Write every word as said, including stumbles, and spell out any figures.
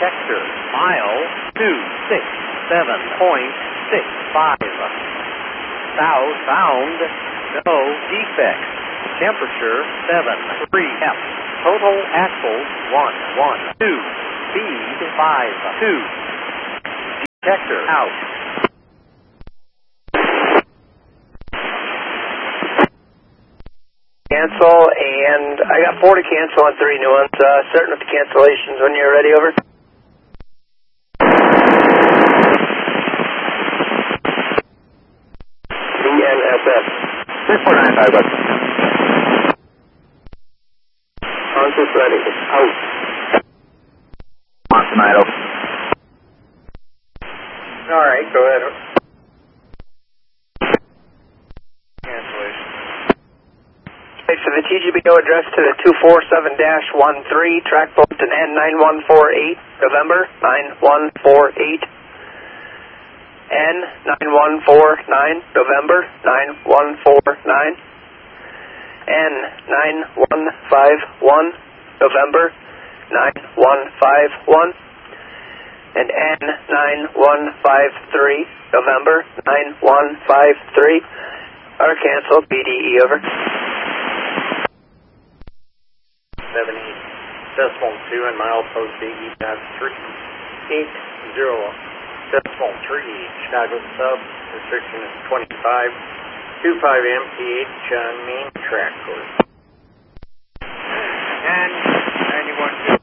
detector, mile two six seven point six five. South bound, no defects. Temperature seven three F. Total axles one one two. Speed five two. Detector out. Cancel, and I got four to cancel and three new ones. Uh, starting with the cancellations when you're ready, over. B N S S. six four nine five, bud. Conscious ready. Out. Monson idle. All right, go ahead. Cancellation. Okay, so the T G B O address to the two four seven dash one three, track Bolton N nine one four eight, November nine one four eight. N nine one four nine, November nine one four nine. N nine one five one, November nine one five one. And N nine one five three, November nine one five three. Are canceled. B D E, over. seventy decimal two and milepost B E dash three eight zero decimal three. Chicago sub. Restriction is twenty-five. two five M P H uh, main track course. And ninety-one.